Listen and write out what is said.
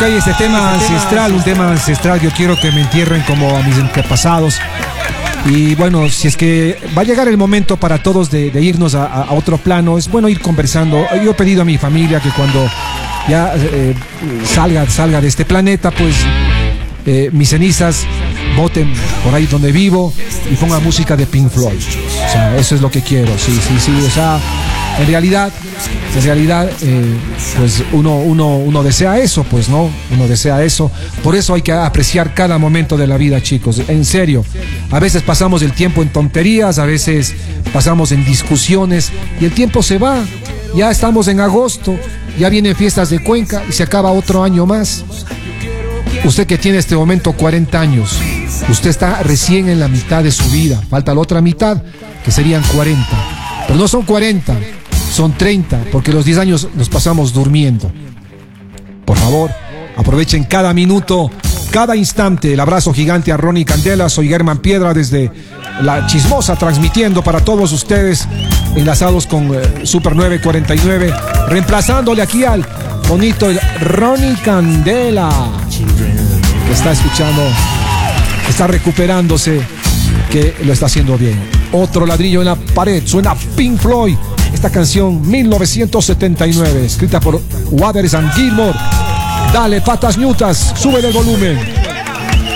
Ok, este tema ancestral, un tema ancestral. Yo quiero que me entierren como a mis antepasados. Y bueno, si es que va a llegar el momento para todos de irnos a otro plano, es bueno ir conversando. Yo he pedido a mi familia que cuando ya salga de este planeta, pues mis cenizas boten por ahí donde vivo y ponga música de Pink Floyd. O sea, eso es lo que quiero, sí. O sea, en realidad, pues uno desea eso, pues, ¿no? Uno desea eso. Por eso hay que apreciar cada momento de la vida, chicos. En serio. A veces pasamos el tiempo en tonterías, a veces pasamos en discusiones y el tiempo se va. Ya estamos en agosto, ya vienen fiestas de Cuenca y se acaba otro año más. Usted que tiene este momento 40 años, usted está recién en la mitad de su vida. Falta la otra mitad, que serían 40. Pero no son 40, son 30, porque los 10 años nos pasamos durmiendo. Por favor, aprovechen cada minuto, cada instante. El abrazo gigante a Ronnie Candela. Soy Germán Piedra desde La Chismosa, transmitiendo para todos ustedes, enlazados con Super 949, reemplazándole aquí al bonito el Ronnie Candela, que está escuchando, está recuperándose, que lo está haciendo bien. Otro ladrillo en la pared, suena Pink Floyd. Esta canción 1979, escrita por Waters and Gilmour. Dale, patas ñutas, sube el volumen.